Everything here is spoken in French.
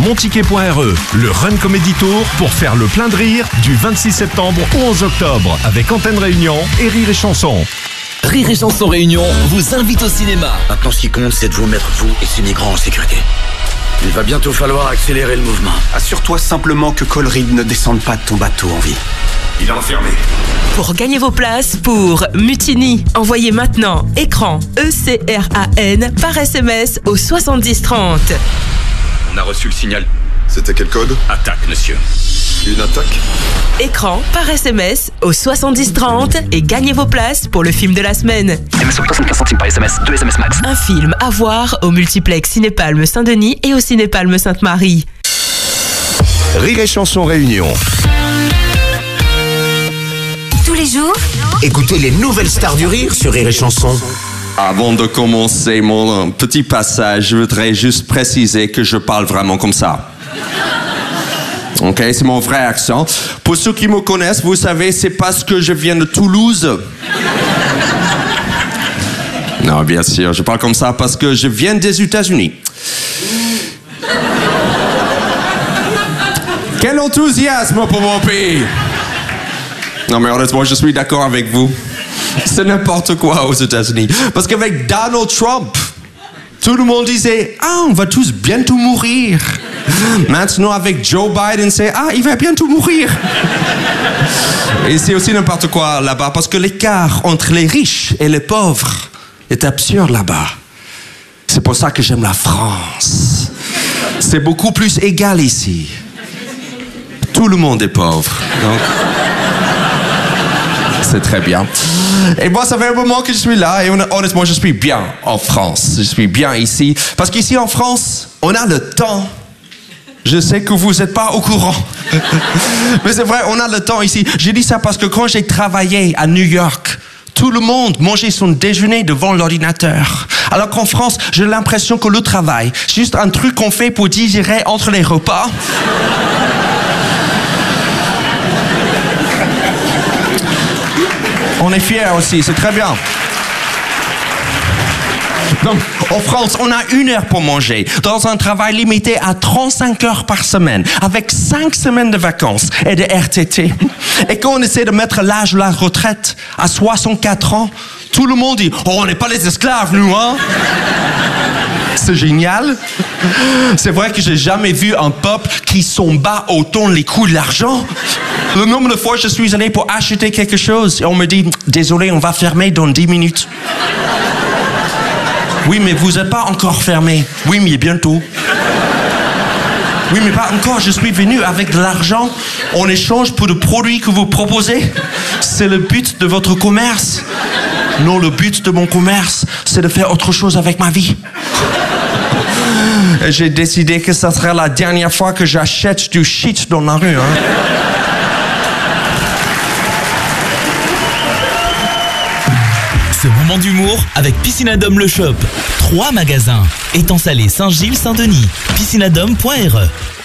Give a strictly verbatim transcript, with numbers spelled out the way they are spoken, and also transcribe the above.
monticket point r e, le Run Comedy Tour pour faire le plein de rire du vingt-six septembre au onze octobre avec Antenne Réunion et Rire et Chanson. Rire et Chanson Réunion vous invite au cinéma. Maintenant, ce qui compte, c'est de vous mettre, vous et ces migrants en sécurité. Il va bientôt falloir accélérer le mouvement. Assure-toi simplement que Colryd ne descende pas de ton bateau en vie. Il est enfermé. Pour gagner vos places pour Mutiny, envoyez maintenant écran E C R A N par S M S au soixante-dix trente. On a reçu le signal. C'était quel code? Attaque, monsieur. Une attaque? Écran par S M S au soixante-dix trente et gagnez vos places pour le film de la semaine. S M S soixante-quinze centimes par S M S, deux S M S max. Un film à voir au multiplex Cinépalme Saint-Denis et au Cinépalme Sainte-Marie. Rire et Chanson Réunion. Tous les jours, écoutez les nouvelles stars du rire sur Rire et Chanson. Avant de commencer mon petit passage, je voudrais juste préciser que je parle vraiment comme ça. Ok, c'est mon vrai accent. Pour ceux qui me connaissent, vous savez, c'est parce que je viens de Toulouse. Non, bien sûr, je parle comme ça parce que je viens des États-Unis. Quel enthousiasme pour mon pays! Non, mais honnêtement, je suis d'accord avec vous. C'est n'importe quoi aux États-Unis. Parce qu'avec Donald Trump, tout le monde disait « Ah, on va tous bientôt mourir. » Maintenant, avec Joe Biden, c'est « Ah, il va bientôt mourir. » Et c'est aussi n'importe quoi là-bas, parce que l'écart entre les riches et les pauvres est absurde là-bas. C'est pour ça que j'aime la France. C'est beaucoup plus égal ici. Tout le monde est pauvre. Donc... c'est très bien. Et moi, ça fait un moment que je suis là et honnêtement, je suis bien en France. Je suis bien ici. Parce qu'ici en France, on a le temps. Je sais que vous n'êtes pas au courant. Mais c'est vrai, on a le temps ici. J'ai dit ça parce que quand j'ai travaillé à New York, tout le monde mangeait son déjeuner devant l'ordinateur. Alors qu'en France, j'ai l'impression que le travail, c'est juste un truc qu'on fait pour digérer entre les repas. On est fiers aussi, c'est très bien. Donc, en France, on a une heure pour manger, dans un travail limité à trente-cinq heures par semaine, avec cinq semaines de vacances et de R T T. Et quand on essaie de mettre l'âge de la retraite à soixante-quatre ans, tout le monde dit « Oh, on n'est pas les esclaves, nous, hein ?» C'est génial. C'est vrai que j'ai jamais vu un peuple qui s'en bat autant les coups de l'argent. Le nombre de fois je suis allé pour acheter quelque chose et on me dit « Désolé, on va fermer dans dix minutes. » Oui, mais vous n'êtes pas encore fermé. Oui, mais bientôt. Oui, mais pas encore. Je suis venu avec de l'argent en échange pour le produit que vous proposez. C'est le but de votre commerce. Non, le but de mon commerce, c'est de faire autre chose avec ma vie. Et j'ai décidé que ça serait la dernière fois que j'achète du shit dans la rue. Hein. Ce moment d'humour avec Piscinadome Le Shop. Trois magasins. Étang Salé, Saint-Gilles, Saint-Denis. piscinadome point r e